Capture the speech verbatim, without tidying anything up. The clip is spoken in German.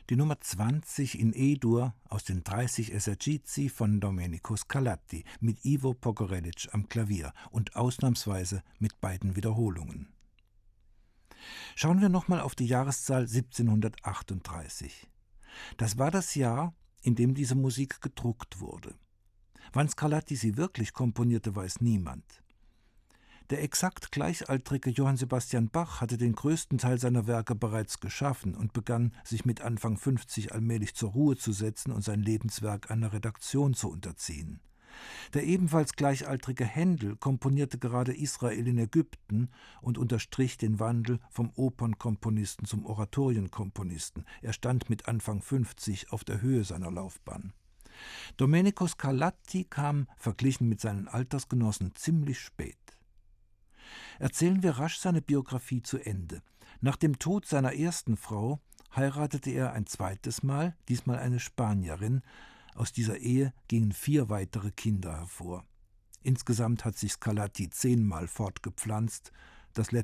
Die Nummer zwanzig in E-Dur aus den dreißig Esercizi von Domenico Scarlatti mit Ivo Pogorelic am Klavier und ausnahmsweise mit beiden Wiederholungen. Schauen wir nochmal auf die Jahreszahl siebzehnhundertachtunddreißig. Das war das Jahr, in dem diese Musik gedruckt wurde. Wann Scarlatti sie wirklich komponierte, weiß niemand. Der exakt gleichaltrige Johann Sebastian Bach hatte den größten Teil seiner Werke bereits geschaffen und begann, sich mit Anfang fünfzig allmählich zur Ruhe zu setzen und sein Lebenswerk einer Redaktion zu unterziehen. Der ebenfalls gleichaltrige Händel komponierte gerade Israel in Ägypten und unterstrich den Wandel vom Opernkomponisten zum Oratorienkomponisten. Er stand mit Anfang fünfzig auf der Höhe seiner Laufbahn. Domenico Scarlatti kam, verglichen mit seinen Altersgenossen, ziemlich spät. Erzählen wir rasch seine Biografie zu Ende. Nach dem Tod seiner ersten Frau heiratete er ein zweites Mal, diesmal eine Spanierin. Aus dieser Ehe gingen vier weitere Kinder hervor. Insgesamt hat sich Scarlatti zehnmal fortgepflanzt, das